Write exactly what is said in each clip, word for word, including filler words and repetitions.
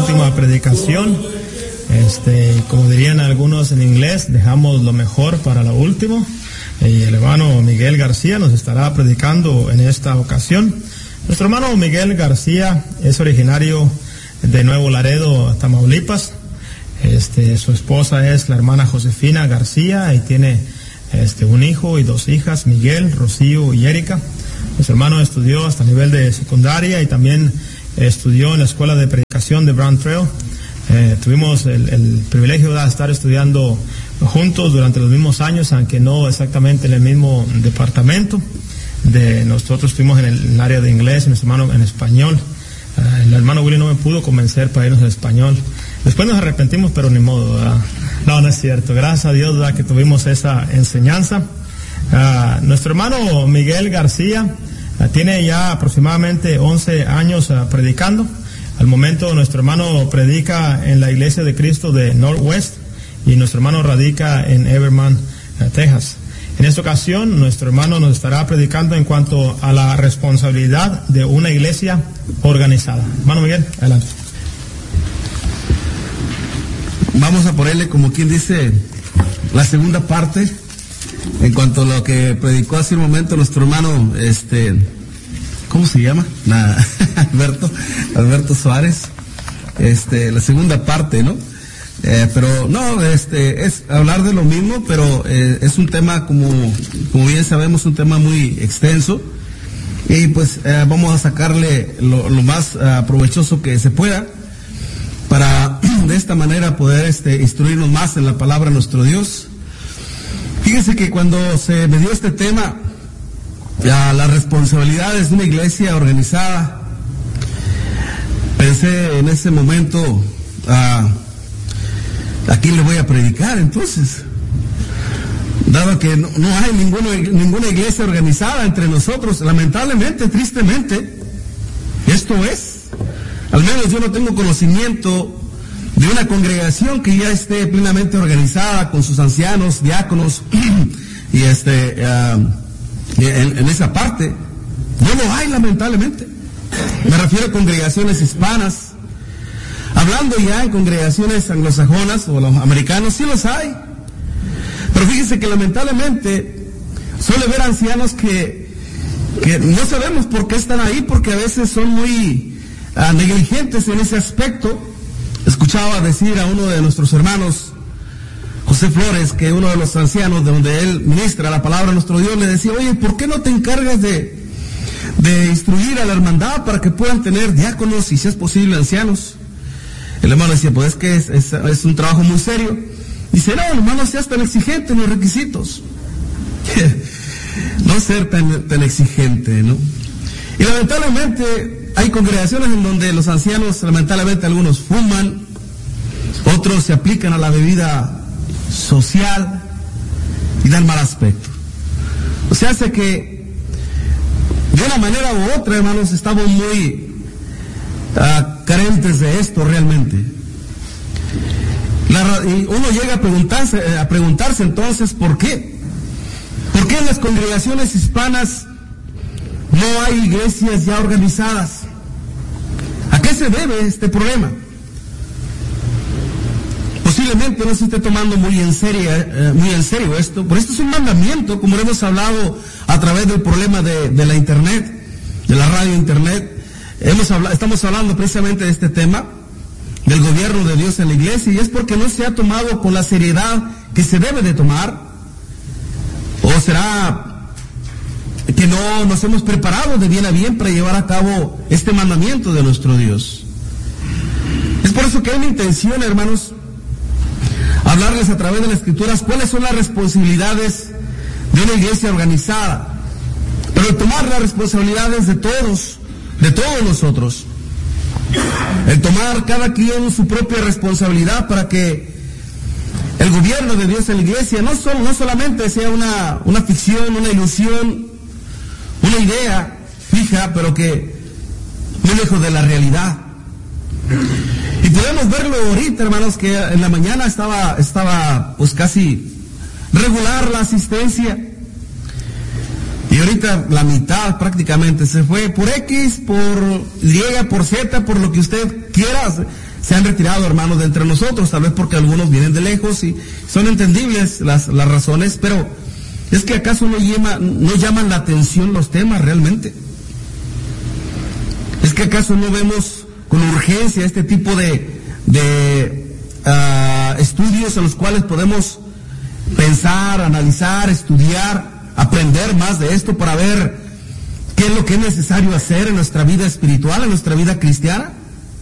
última predicación. Este, como dirían algunos en inglés, dejamos lo mejor para lo último. Y el hermano Miguel García nos estará predicando en esta ocasión. Nuestro hermano Miguel García es originario de Nuevo Laredo, Tamaulipas. Este, su esposa es la hermana Josefina García y tiene este, un hijo y dos hijas, Miguel, Rocío y Erika. Nuestro hermano estudió hasta el nivel de secundaria y también estudió en la escuela de predicación de Brown Trail. Eh, tuvimos el, el privilegio de estar estudiando juntos durante los mismos años, aunque no exactamente en el mismo departamento. De nosotros estuvimos en el, en el área de inglés, nuestro hermano en español. Uh, el hermano Willy no me pudo convencer para irnos al español. Después nos arrepentimos, pero ni modo, ¿verdad? No, no es cierto. Gracias a Dios, ¿verdad?, que tuvimos esa enseñanza. Uh, nuestro hermano Miguel García uh, tiene ya aproximadamente once años uh, predicando. Al momento nuestro hermano predica en la Iglesia de Cristo de Northwest y nuestro hermano radica en Everman, uh, Texas. En esta ocasión nuestro hermano nos estará predicando en cuanto a la responsabilidad de una iglesia organizada. Hermano Miguel, adelante. Vamos a ponerle, como quien dice, la segunda parte en cuanto a lo que predicó hace un momento nuestro hermano, este, ¿cómo se llama? Nah, Alberto, Alberto Suárez. Este, la segunda parte, ¿no? Eh, pero no, este, es hablar de lo mismo, pero eh, es un tema, como, como bien sabemos, un tema muy extenso. Y pues eh, vamos a sacarle lo, lo más uh, provechoso que se pueda, para de esta manera poder este, instruirnos más en la palabra de nuestro Dios. Fíjense que cuando se me dio este tema, ya, las responsabilidades de una iglesia organizada, pensé en ese momento, uh, ¿a quién le voy a predicar entonces? Dado que no, no hay ninguna, ninguna iglesia organizada entre nosotros, lamentablemente, tristemente, esto es. Al menos yo no tengo conocimiento de una congregación que ya esté plenamente organizada con sus ancianos, diáconos, y este, uh, en, en esa parte, no lo hay, lamentablemente. Me refiero a congregaciones hispanas. Hablando ya en congregaciones anglosajonas o los americanos, sí los hay. Pero fíjense que lamentablemente suele ver ancianos que, que no sabemos por qué están ahí, porque a veces son muy Uh, negligentes en ese aspecto. Escuchaba decir a uno de nuestros hermanos, José Flores, que uno de los ancianos de donde él ministra la palabra de nuestro Dios, le decía: oye, ¿por qué no te encargas de, de instruir a la hermandad para que puedan tener diáconos y, si es posible, ancianos? El hermano decía: pues es que es, es, es un trabajo muy serio. Dice: no, hermano, no seas tan exigente en los requisitos. No ser tan, tan exigente, ¿no? Y lamentablemente hay congregaciones en donde los ancianos, lamentablemente, algunos fuman, otros se aplican a la bebida social y dan mal aspecto. O sea, hace que de una manera u otra, hermanos, estamos muy uh, carentes de esto realmente. La, y uno llega a preguntarse, a preguntarse entonces, ¿por qué? ¿Por qué en las congregaciones hispanas no hay iglesias ya organizadas? ¿A qué se debe este problema? Posiblemente no se esté tomando muy en serio, eh, muy en serio esto, pero esto es un mandamiento, como hemos hablado a través del problema de, de la internet, de la radio internet. Hemos hablado, estamos hablando precisamente de este tema, del gobierno de Dios en la iglesia, y es porque no se ha tomado con la seriedad que se debe de tomar. ¿O será que no nos hemos preparado de bien a bien para llevar a cabo este mandamiento de nuestro Dios? Es por eso que hay una intención, hermanos, hablarles a través de las Escrituras cuáles son las responsabilidades de una iglesia organizada, pero tomar las responsabilidades de todos, de todos nosotros, el tomar cada quien su propia responsabilidad para que el gobierno de Dios en la iglesia no, solo, no solamente sea una, una ficción, una ilusión, una idea fija, pero que muy lejos de la realidad. Y podemos verlo ahorita, hermanos, que en la mañana estaba, estaba pues casi regular la asistencia. Y ahorita la mitad prácticamente se fue por X, por Y, por Z, por lo que usted quiera. Se han retirado, hermanos, de entre nosotros, tal vez porque algunos vienen de lejos y son entendibles las, las razones, pero es que acaso no, llama, no llaman la atención los temas realmente. Es que acaso no vemos con urgencia este tipo de, de uh, estudios en los cuales podemos pensar, analizar, estudiar, aprender más de esto para ver qué es lo que es necesario hacer en nuestra vida espiritual, en nuestra vida cristiana.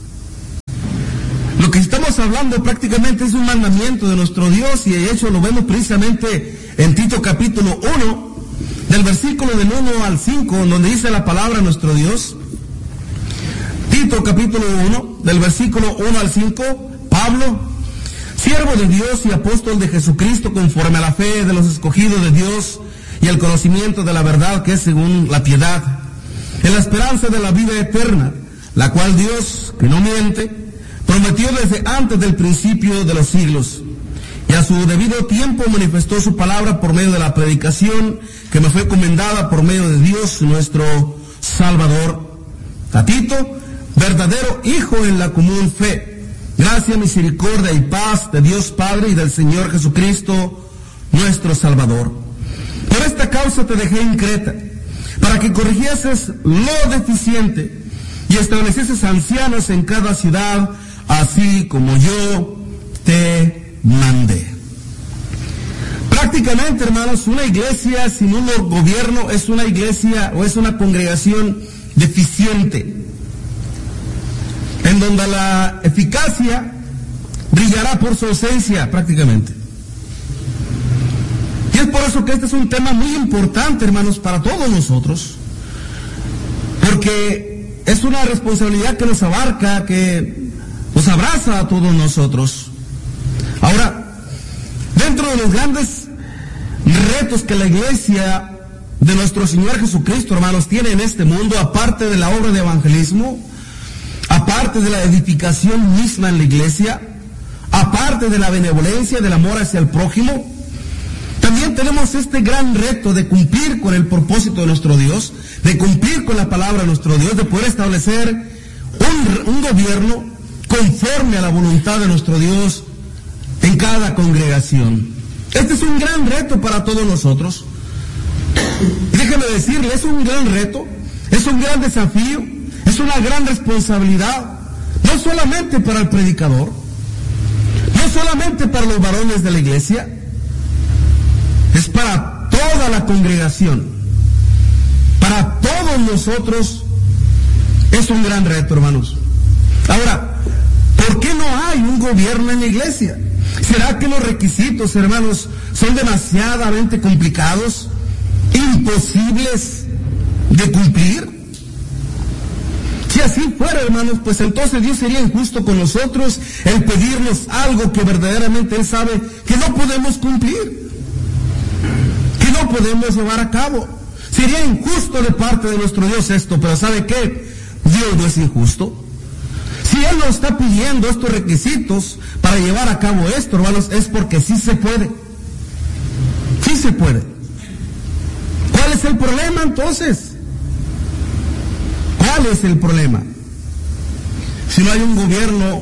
Lo que estamos hablando prácticamente es un mandamiento de nuestro Dios, y de hecho lo vemos precisamente en Tito capítulo uno, del versículo del uno al cinco, donde dice la palabra de nuestro Dios. Tito capítulo uno, del versículo uno al cinco, Pablo, siervo de Dios y apóstol de Jesucristo, conforme a la fe de los escogidos de Dios y el conocimiento de la verdad que es según la piedad, en la esperanza de la vida eterna, la cual Dios, que no miente, prometió desde antes del principio de los siglos, y a su debido tiempo manifestó su palabra por medio de la predicación que me fue encomendada por medio de Dios nuestro Salvador. A Tito, verdadero hijo en la común fe, gracia, misericordia y paz de Dios Padre y del Señor Jesucristo nuestro Salvador. Por esta causa te dejé en Creta, para que corrigieses lo deficiente y establecieses ancianos en cada ciudad, así como yo te mandé. Prácticamente, hermanos, una iglesia sin un gobierno es una iglesia o es una congregación deficiente, en donde la eficacia brillará por su ausencia prácticamente. Y es por eso que este es un tema muy importante, hermanos, para todos nosotros, porque es una responsabilidad que nos abarca, que nos abraza a todos nosotros. Ahora, dentro de los grandes retos que la iglesia de nuestro Señor Jesucristo, hermanos, tiene en este mundo, aparte de la obra de evangelismo, aparte de la edificación misma en la iglesia, aparte de la benevolencia, del amor hacia el prójimo, también tenemos este gran reto de cumplir con el propósito de nuestro Dios, de cumplir con la palabra de nuestro Dios, de poder establecer un, un gobierno conforme a la voluntad de nuestro Dios en cada congregación. Este es un gran reto para todos nosotros. Y déjeme decirle, es un gran reto, es un gran desafío, es una gran responsabilidad, no solamente para el predicador, no solamente para los varones de la iglesia, es para toda la congregación, para todos nosotros. Es un gran reto, hermanos. Ahora, ¿por qué no hay un gobierno en la iglesia? ¿Será que los requisitos, hermanos, son demasiadamente complicados, imposibles de cumplir? Si así fuera, hermanos, pues entonces Dios sería injusto con nosotros el pedirnos algo que verdaderamente Él sabe que no podemos cumplir, que no podemos llevar a cabo. Sería injusto de parte de nuestro Dios esto, pero ¿sabe qué? Dios no es injusto. Si Él nos está pidiendo estos requisitos para llevar a cabo esto, hermanos, es porque sí se puede. Sí se puede. ¿Cuál es el problema entonces? ¿Cuál es el problema? Si no hay un gobierno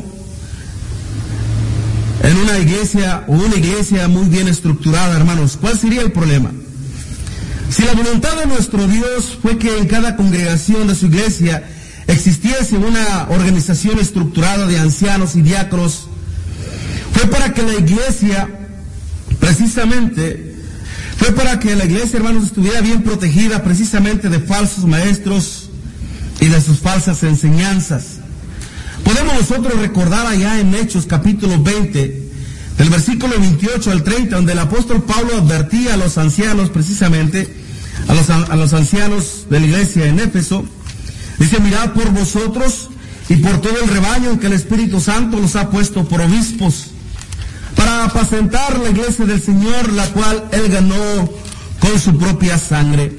en una iglesia o una iglesia muy bien estructurada, hermanos, ¿cuál sería el problema? Si la voluntad de nuestro Dios fue que en cada congregación de su iglesia existiese una organización estructurada de ancianos y diáconos, fue para que la iglesia, precisamente, fue para que la iglesia, hermanos, estuviera bien protegida precisamente de falsos maestros y de sus falsas enseñanzas. Podemos nosotros recordar allá en Hechos capítulo veinte, del versículo veintiocho al treinta, donde el apóstol Pablo advertía a los ancianos, precisamente, a los, a los ancianos de la iglesia en Éfeso. Dice: mirad por vosotros y por todo el rebaño en que el Espíritu Santo los ha puesto por obispos, para apacentar la iglesia del Señor, la cual Él ganó con su propia sangre.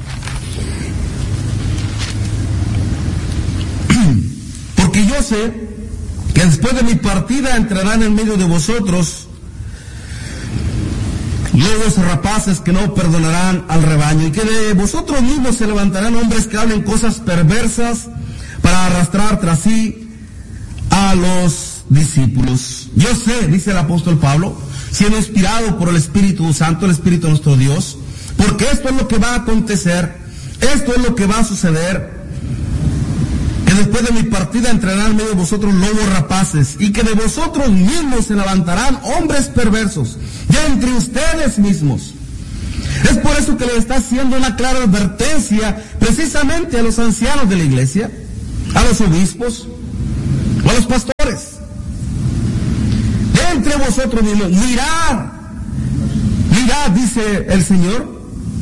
Porque yo sé que después de mi partida entrarán en medio de vosotros lobos rapaces que no perdonarán al rebaño, y que de vosotros mismos se levantarán hombres que hablen cosas perversas para arrastrar tras sí a los discípulos. Yo sé, dice el apóstol Pablo, siendo inspirado por el Espíritu Santo, el Espíritu de nuestro Dios, porque esto es lo que va a acontecer, esto es lo que va a suceder, que después de mi partida entrarán en medio de vosotros lobos rapaces, y que de vosotros mismos se levantarán hombres perversos, ya entre ustedes mismos. Es por eso que le está haciendo una clara advertencia precisamente a los ancianos de la iglesia, a los obispos, o a los pastores. De entre vosotros mismos, mirad, mirad, dice el Señor,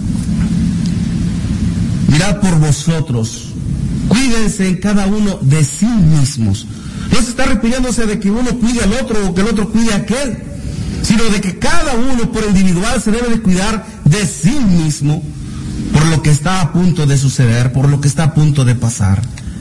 mirad por vosotros, cuídense en cada uno de sí mismos. No se está refiriéndose de que uno cuide al otro o que el otro cuide a aquel, sino de que cada uno por individual se debe de cuidar de sí mismo por lo que está a punto de suceder, por lo que está a punto de pasar.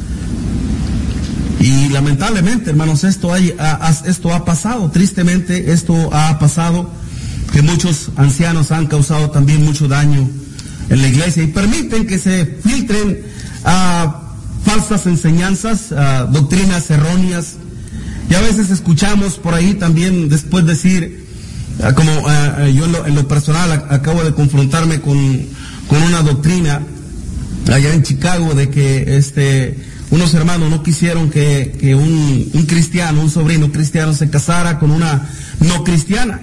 Y lamentablemente, hermanos, esto, hay, a, a, esto ha pasado, tristemente esto ha pasado, que muchos ancianos han causado también mucho daño en la iglesia y permiten que se filtren a falsas enseñanzas, a doctrinas erróneas, y a veces escuchamos por ahí también después decir, como uh, yo en lo, en lo personal a, acabo de confrontarme con, con una doctrina allá en Chicago de que este unos hermanos no quisieron que, que un, un cristiano, un sobrino cristiano se casara con una no cristiana,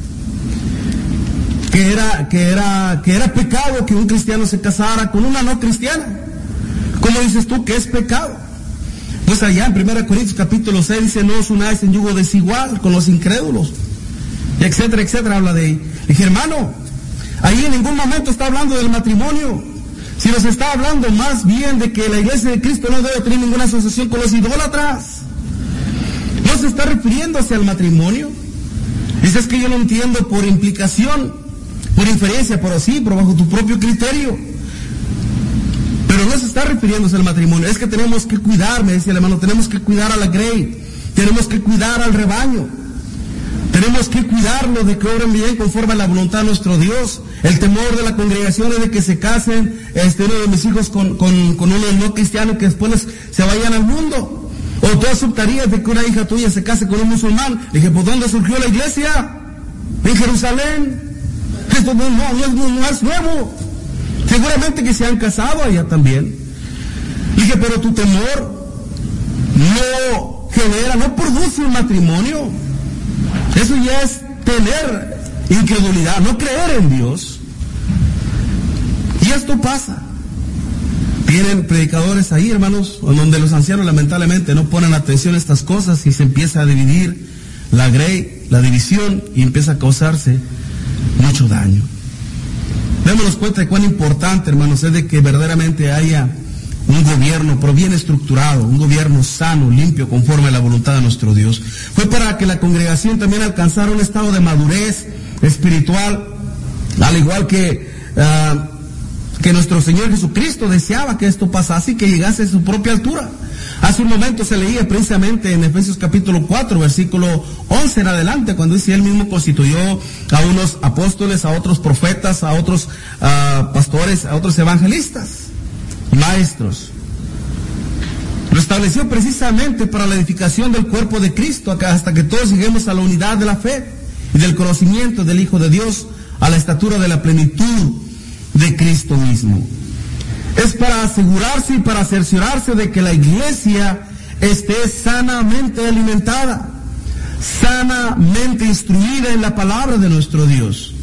que era, que era, que era pecado que un cristiano se casara con una no cristiana. ¿Cómo dices tú que es pecado? Pues allá en primera Corintios capítulo seis dice, no os unáis en yugo desigual con los incrédulos, etcétera, etcétera, habla de ahí. Dije, hermano, ahí en ningún momento está hablando del matrimonio, si nos está hablando más bien de que la iglesia de Cristo no debe tener ninguna asociación con los idólatras. No se está refiriéndose al matrimonio. Dice, es que yo lo entiendo por implicación, por inferencia, por así, por bajo tu propio criterio. Pero no se está refiriéndose al matrimonio. Es que tenemos que cuidar, me decía el hermano, tenemos que cuidar a la grey, tenemos que cuidar al rebaño, tenemos que cuidarlo de que obren bien conforme a la voluntad de nuestro Dios. El temor de la congregación es de que se casen este, uno de mis hijos con, con, con uno no cristiano, que después les, se vayan al mundo. O tú aceptarías de que una hija tuya se case con un musulmán. Le dije, ¿por dónde surgió la iglesia? En Jerusalén. Esto no, no, no, es, no es nuevo. Seguramente que se han casado allá también. Le dije, pero tu temor no genera, no produce un matrimonio. Eso ya es tener incredulidad, no creer en Dios. Y esto pasa. Tienen predicadores ahí, hermanos, donde los ancianos lamentablemente no ponen atención a estas cosas y se empieza a dividir la grey, la división, y empieza a causarse mucho daño. Démonos cuenta de cuán importante, hermanos, es de que verdaderamente haya un gobierno, pero bien estructurado, un gobierno sano, limpio, conforme a la voluntad de nuestro Dios. Fue para que la congregación también alcanzara un estado de madurez espiritual, al igual que uh, que nuestro Señor Jesucristo deseaba que esto pasase y que llegase a su propia altura. Hace un momento se leía precisamente en Efesios capítulo cuatro, versículo once en adelante, cuando dice, él mismo constituyó a unos apóstoles, a otros profetas, a otros uh, pastores, a otros evangelistas, maestros. Lo estableció precisamente para la edificación del cuerpo de Cristo, hasta que todos lleguemos a la unidad de la fe y del conocimiento del Hijo de Dios, a la estatura de la plenitud de Cristo mismo. Es para asegurarse y para cerciorarse de que la iglesia esté sanamente alimentada, sanamente instruida en la palabra de nuestro Dios.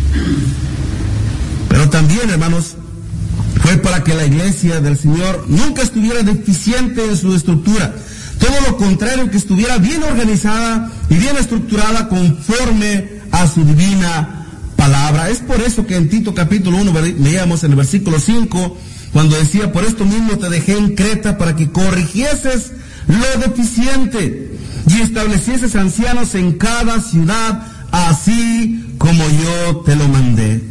Pero también, hermanos, fue para que la iglesia del Señor nunca estuviera deficiente en su estructura, todo lo contrario, que estuviera bien organizada y bien estructurada conforme a su divina palabra. Es por eso que en Tito capítulo uno leíamos en el versículo cinco, cuando decía, por esto mismo te dejé en Creta para que corrigieses lo deficiente y establecieses ancianos en cada ciudad, así como yo te lo mandé.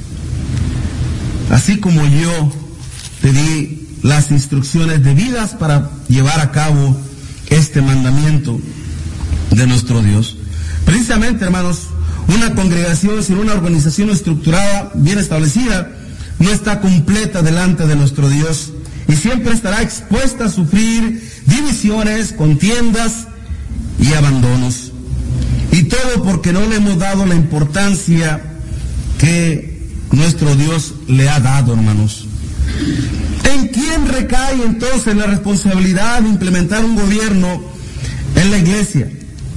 Así como yo te di las instrucciones debidas para llevar a cabo este mandamiento de nuestro Dios. Precisamente, hermanos, Una congregación sin una organización estructurada, bien establecida, no está completa delante de nuestro Dios y siempre estará expuesta a sufrir divisiones, contiendas y abandonos. Y todo porque no le hemos dado la importancia que nuestro Dios le ha dado, hermanos. ¿En quién recae entonces la responsabilidad de implementar un gobierno en la iglesia?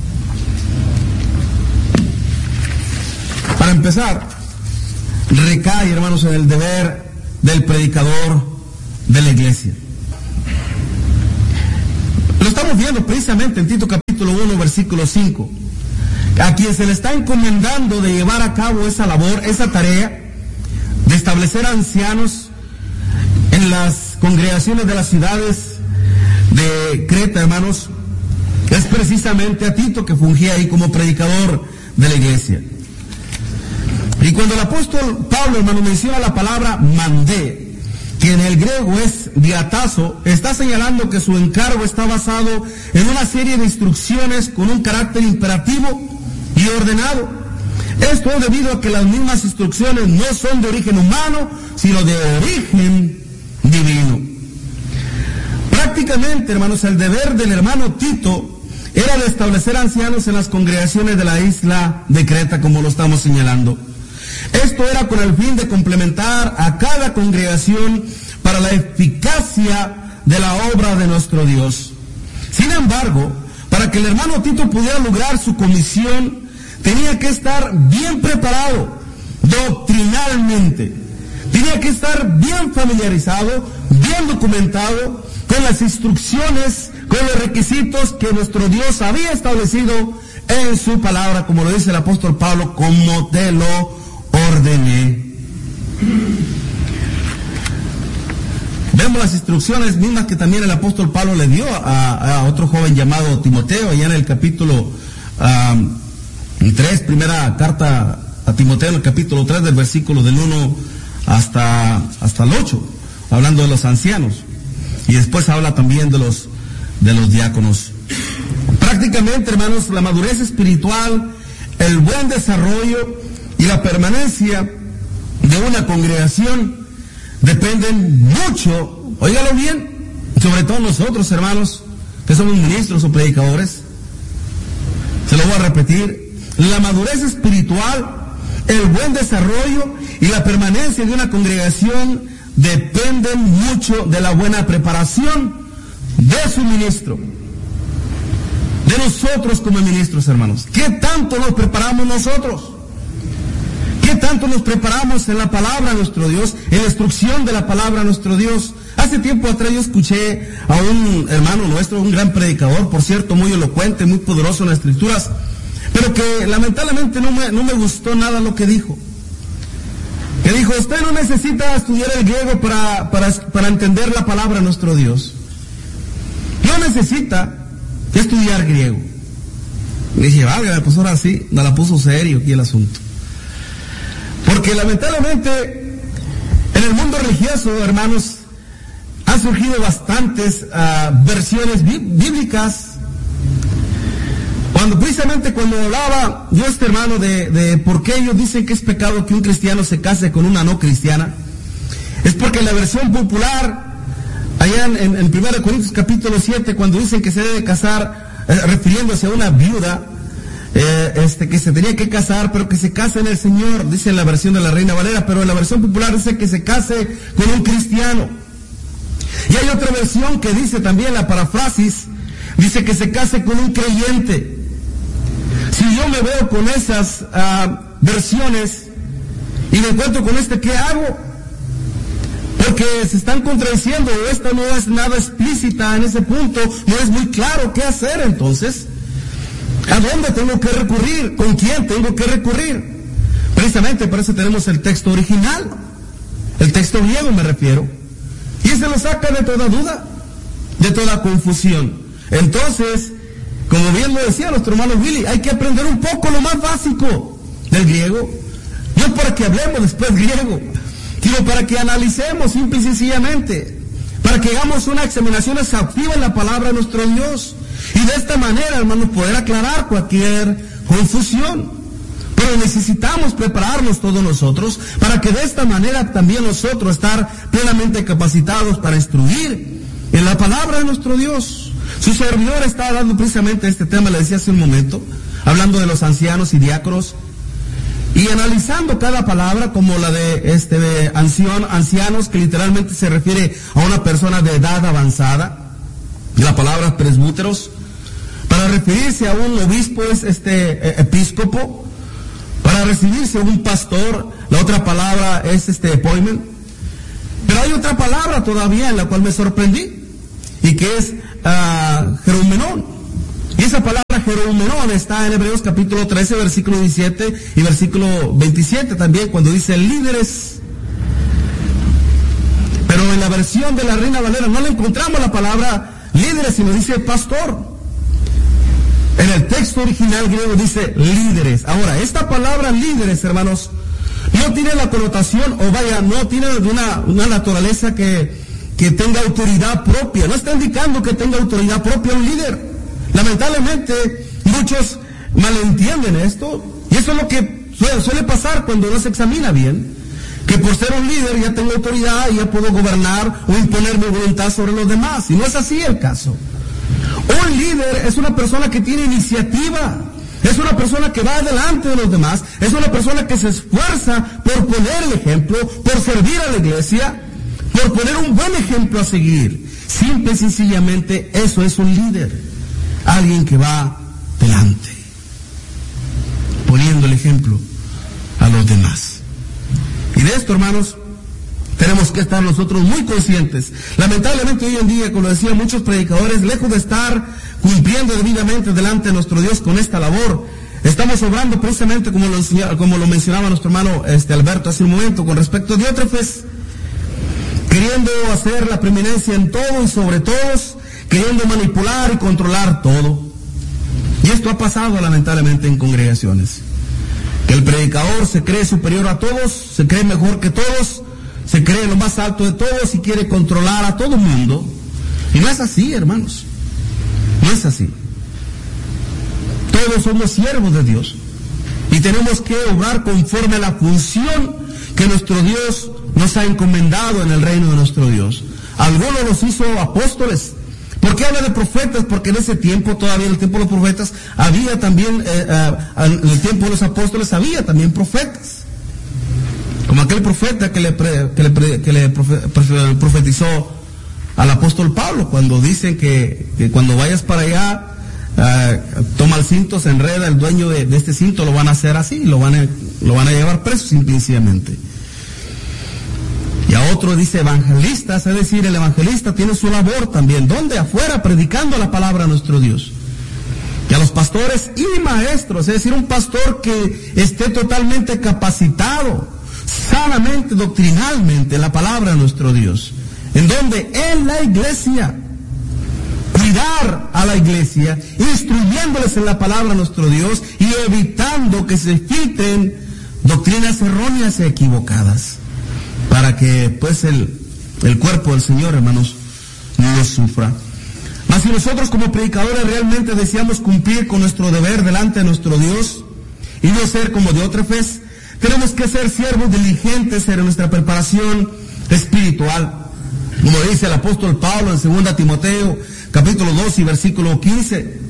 Para empezar, recae, hermanos, en el deber del predicador de la iglesia. Lo estamos viendo precisamente en Tito capítulo uno, versículo cinco. A quien se le está encomendando de llevar a cabo esa labor, esa tarea, de establecer ancianos en las congregaciones de las ciudades de Creta, hermanos, es precisamente a Tito, que fungía ahí como predicador de la iglesia. Y cuando el apóstol Pablo, hermano, menciona la palabra mandé, que en el griego es diatazo, está señalando que su encargo está basado en una serie de instrucciones con un carácter imperativo y ordenado. Esto es debido a que las mismas instrucciones no son de origen humano, sino de origen divino. Prácticamente, hermanos, el deber del hermano Tito era de establecer ancianos en las congregaciones de la isla de Creta, como lo estamos señalando. Esto era con el fin de complementar a cada congregación para la eficacia de la obra de nuestro Dios. Sin embargo, para que el hermano Tito pudiera lograr su comisión, tenía que estar bien preparado doctrinalmente. Tenía que estar bien familiarizado, bien documentado con las instrucciones, con los requisitos que nuestro Dios había establecido en su palabra, como lo dice el apóstol Pablo, como te lo ordené. Vemos las instrucciones mismas que también el apóstol Pablo le dio a, a otro joven llamado Timoteo, allá en el capítulo um, tres, primera carta a Timoteo, en el capítulo tres, del versículo del uno hasta, hasta el ocho, hablando de los ancianos. Y después habla también de los, de los diáconos. Prácticamente, hermanos, la madurez espiritual, el buen desarrollo y la permanencia de una congregación dependen mucho, óigalo bien, sobre todo nosotros, hermanos, que somos ministros o predicadores. Se lo voy a repetir: la madurez espiritual, el buen desarrollo y la permanencia de una congregación dependen mucho de la buena preparación de su ministro, de nosotros como ministros, hermanos. ¿Qué tanto nos preparamos nosotros? ¿Qué tanto nos preparamos en la palabra de nuestro Dios, en la instrucción de la palabra de nuestro Dios? Hace tiempo atrás yo escuché a un hermano nuestro, un gran predicador, por cierto, muy elocuente, muy poderoso en las escrituras, pero que lamentablemente no me, no me gustó nada lo que dijo. Que dijo: usted no necesita estudiar el griego para, para, para entender la palabra de nuestro Dios. No necesita estudiar griego. Le dije: válgame, pues ahora sí, me la puso serio aquí el asunto. Porque lamentablemente en el mundo religioso, hermanos, han surgido bastantes uh, versiones bí- bíblicas. Cuando precisamente cuando hablaba yo este hermano de, de por qué ellos dicen que es pecado que un cristiano se case con una no cristiana, es porque en la versión popular, allá en, en primera Corintios capítulo siete, cuando dicen que se debe casar, eh, refiriéndose a una viuda, eh, este, que se tenía que casar, pero que se case en el Señor, dice en la versión de la Reina Valera, pero en la versión popular dice que se case con un cristiano. Y hay otra versión que dice también, la parafrasis, dice que se case con un creyente. Si yo me veo con esas uh, versiones y me encuentro con este, ¿qué hago? Porque se están contradiciendo, esta no es nada explícita en ese punto, no es muy claro qué hacer. Entonces, ¿a dónde tengo que recurrir? ¿Con quién tengo que recurrir? Precisamente por eso tenemos el texto original, el texto griego me refiero, y ese lo saca de toda duda, de toda confusión. Entonces, como bien lo decía nuestro hermano Willy, hay que aprender un poco lo más básico del griego, no para que hablemos después griego, sino para que analicemos simple y sencillamente, para que hagamos una examinación exhaustiva en la palabra de nuestro Dios, y de esta manera, hermanos, poder aclarar cualquier confusión. Pero necesitamos prepararnos todos nosotros para que de esta manera también nosotros estar plenamente capacitados para instruir en la palabra de nuestro Dios. Su servidor está dando precisamente este tema, le decía hace un momento, hablando de los ancianos y diáconos, y analizando cada palabra como la de este de anciano, ancianos, que literalmente se refiere a una persona de edad avanzada, y la palabra presbúteros, para referirse a un obispo es este episcopo, para referirse a un pastor, la otra palabra es este poimen. Pero hay otra palabra todavía en la cual me sorprendí, y que es uh, jerumenón. Y esa palabra jerumenón está en Hebreos capítulo trece, versículo diecisiete y versículo veintisiete también, cuando dice líderes. Pero en la versión de la Reina Valera no le encontramos la palabra líderes, sino dice pastor. En el texto original griego dice líderes. Ahora, esta palabra líderes, hermanos, no tiene la connotación, o vaya, no tiene una, una naturaleza que, que tenga autoridad propia. No está indicando que tenga autoridad propia un líder. Lamentablemente, muchos malentienden esto, y eso es lo que suele, suele pasar cuando no se examina bien, que por ser un líder ya tengo autoridad y ya puedo gobernar o imponer mi voluntad sobre los demás. Y no es así el caso. Un líder es una persona que tiene iniciativa, es una persona que va adelante de los demás, es una persona que se esfuerza por poner el ejemplo, por servir a la iglesia, por poner un buen ejemplo a seguir. Simple y sencillamente eso es un líder, alguien que va delante, poniendo el ejemplo a los demás. Y de esto, hermanos, tenemos que estar nosotros muy conscientes. Lamentablemente hoy en día, como decían muchos predicadores, lejos de estar cumpliendo debidamente delante de nuestro Dios con esta labor, estamos obrando precisamente como lo, como lo mencionaba nuestro hermano este Alberto hace un momento, con respecto a Diótrefes, queriendo hacer la preeminencia en todo y sobre todos, queriendo manipular y controlar todo. Y esto ha pasado lamentablemente en congregaciones, que el predicador se cree superior a todos, se cree mejor que todos, se cree lo más alto de todos y quiere controlar a todo el mundo. Y no es así, hermanos. No es así. Todos somos siervos de Dios y tenemos que obrar conforme a la función que nuestro Dios nos ha encomendado en el reino de nuestro Dios. Algunos los hizo apóstoles. ¿Por qué habla de profetas? Porque en ese tiempo, todavía en el tiempo de los profetas, había también, eh, eh, en el tiempo de los apóstoles había también profetas. Como aquel profeta que le, pre, que le, que le profe, profetizó al apóstol Pablo, cuando dicen que, que cuando vayas para allá, uh, toma el cinto, se enreda, el dueño de, de este cinto lo van a hacer así, lo van a, lo van a llevar preso simplemente. Y a otro dice evangelistas, es decir, el evangelista tiene su labor también, donde afuera predicando la palabra de nuestro Dios. Y a los pastores y maestros, es decir, un pastor que esté totalmente capacitado, sanamente, doctrinalmente, en la palabra de nuestro Dios, en donde en la iglesia, cuidar a la iglesia, instruyéndoles en la palabra de nuestro Dios y evitando que se filtren doctrinas erróneas e equivocadas, para que pues el, el cuerpo del Señor, hermanos, no sufra. Mas si nosotros como predicadores realmente deseamos cumplir con nuestro deber delante de nuestro Dios y no ser como Diótrefes, tenemos que ser siervos diligentes en nuestra preparación espiritual. Como dice el apóstol Pablo en segunda Timoteo, capítulo dos y versículo quince.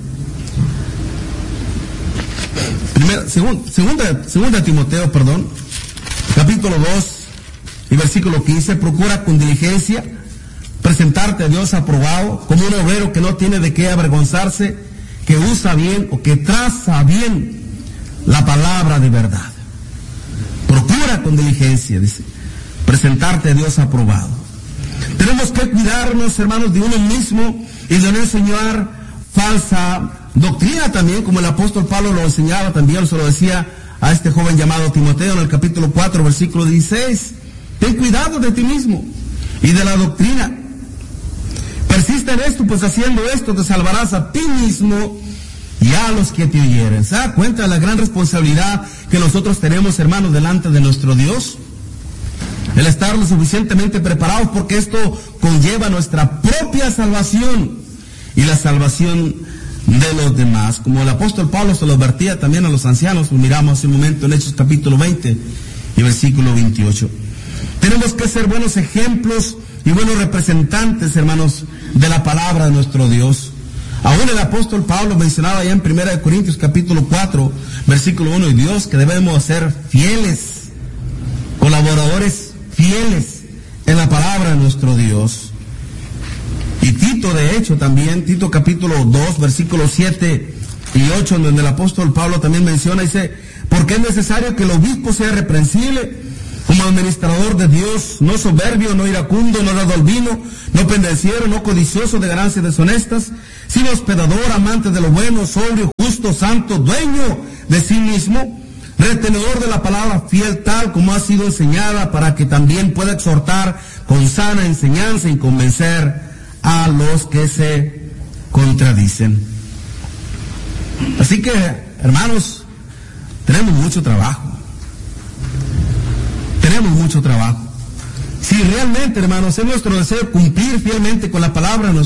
Primera, segun, segunda, segunda Timoteo, perdón, capítulo dos y versículo quince. Procura con diligencia presentarte a Dios aprobado, como un obrero que no tiene de qué avergonzarse, que usa bien o que traza bien la palabra de verdad. Procura con diligencia, dice, presentarte a Dios aprobado. Tenemos que cuidarnos, hermanos, de uno mismo y de no enseñar falsa doctrina también, como el apóstol Pablo lo enseñaba también, se lo decía a este joven llamado Timoteo en el capítulo cuatro, versículo dieciséis. Ten cuidado de ti mismo y de la doctrina. Persiste en esto, pues haciendo esto te salvarás a ti mismo y a los que te oyeren. ¿Se da cuenta de la gran responsabilidad que nosotros tenemos, hermanos, delante de nuestro Dios? El estar lo suficientemente preparados, porque esto conlleva nuestra propia salvación y la salvación de los demás. Como el apóstol Pablo se lo advertía también a los ancianos, lo miramos hace un momento en Hechos capítulo veinte y versículo veintiocho. Tenemos que ser buenos ejemplos y buenos representantes, hermanos, de la palabra de nuestro Dios. Aún el apóstol Pablo mencionaba ya en primera de Corintios capítulo cuatro, versículo uno, y Dios, que debemos ser fieles, colaboradores fieles en la palabra de nuestro Dios. Y Tito, de hecho, también, Tito capítulo dos, versículos siete y ocho, en donde el apóstol Pablo también menciona, dice, porque es necesario que el obispo sea reprensible como administrador de Dios, no soberbio, no iracundo, no dado al vino, no pendenciero, no codicioso de ganancias deshonestas, sino hospedador, amante de lo bueno, sobrio, justo, santo, dueño de sí mismo, retenedor de la palabra, fiel tal como ha sido enseñada, para que también pueda exhortar con sana enseñanza y convencer a los que se contradicen. Así que, hermanos, tenemos mucho trabajo. Tenemos mucho trabajo. Si realmente, hermanos, es nuestro deseo cumplir fielmente con la palabra de